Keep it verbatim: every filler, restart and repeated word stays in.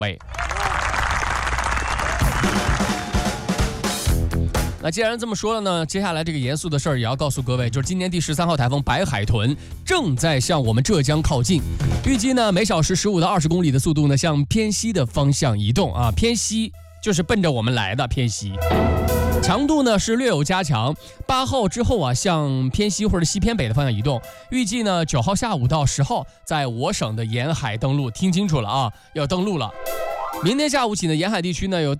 喂。那既然这么说了呢，接下来这个严肃的事儿也要告诉各位，就是今年第十三号台风白海豚正在向我们浙江靠近，预计呢每小时十五到二十公里的速度呢向偏西的方向移动啊，偏西就是奔着我们来的偏西，强度呢是略有加强，八号之后啊向偏西或者西偏北的方向移动，预计呢九号下午到十号在我省的沿海登陆，听清楚了啊，要登陆了。明天下午起呢，沿海地区呢有